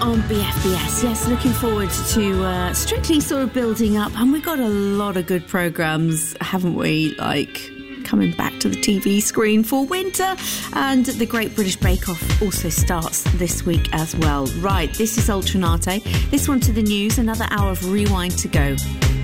on BFBS. Yes, looking forward to Strictly sort of building up, and we've got a lot of good programmes, haven't we? Like coming back to the TV screen for winter, and the Great British Bake Off also starts this week as well. Right, this is Ultranate. This one to the news, another hour of Rewind to go.